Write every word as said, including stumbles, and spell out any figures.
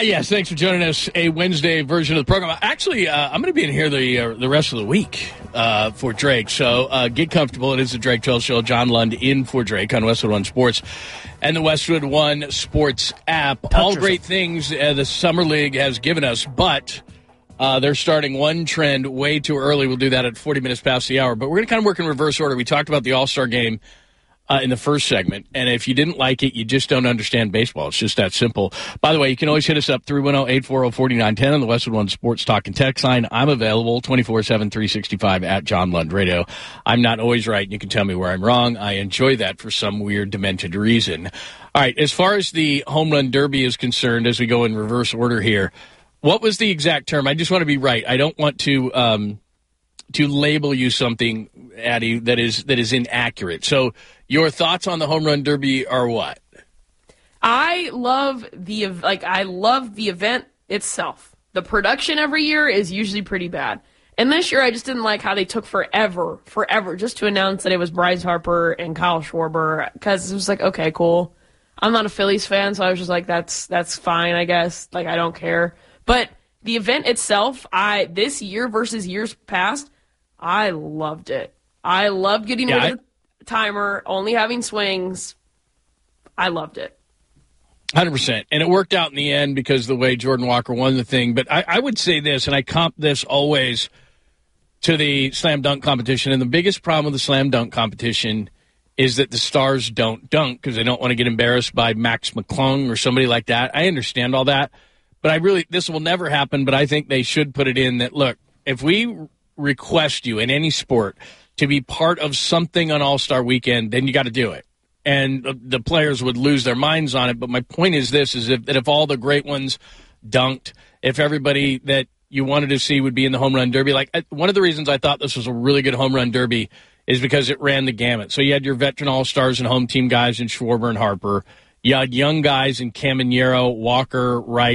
yes, thanks for joining us. A Wednesday version of the program. Actually, uh, I'm going to be in here the uh, the rest of the week uh, for Drake. So uh, get comfortable. It is the Drake twelve Show. John Lund in for Drake on Westwood One Sports and the Westwood One Sports app. Touch All yourself. great things uh, the Summer League has given us, but uh, they're starting one trend way too early. We'll do that at forty minutes past the hour. But we're going to kind of work in reverse order. We talked about the All-Star game Uh, in the first segment, and if you didn't like it, you just don't understand baseball. It's just that simple. By the way, you can always hit us up, three one zero, eight four zero, four nine one zero on the Westwood One Sports Talk and Text line. I'm available twenty-four seven, three sixty-five at John Lund Radio. I'm not always right, and you can tell me where I'm wrong. I enjoy that for some weird, demented reason. All right, as far as the Home Run Derby is concerned, as we go in reverse order here, what was the exact term? I just want to be right. I don't want to um, to label you something, Addie, that is that is inaccurate. So your thoughts on the Home Run Derby are what? I love the like I love the event itself. The production every year is usually pretty bad. And this year I just didn't like how they took forever, forever just to announce that it was Bryce Harper and Kyle Schwarber, because it was like, okay, cool. I'm not a Phillies fan, so I was just like, that's that's fine, I guess. Like, I don't care. But the event itself, I this year versus years past, I loved it. I loved getting yeah, rid I- of the timer, only having swings. I loved it. one hundred percent. And it worked out in the end because of the way Jordan Walker won the thing. But I, I would say this, and I comp this always to the slam dunk competition. And the biggest problem with the slam dunk competition is that the stars don't dunk because they don't want to get embarrassed by Max McClung or somebody like that. I understand all that. But I really, this will never happen. But I think they should put it in that, look, if we request you in any sport to be part of something on All-Star Weekend, then you got to do it. And the players would lose their minds on it. But my point is this, is if, that if all the great ones dunked, if everybody that you wanted to see would be in the Home Run Derby, like one of the reasons I thought this was a really good Home Run Derby is because it ran the gamut. So you had your veteran All-Stars and home team guys in Schwarber and Harper. You had young guys in Caminero, Walker, Wright,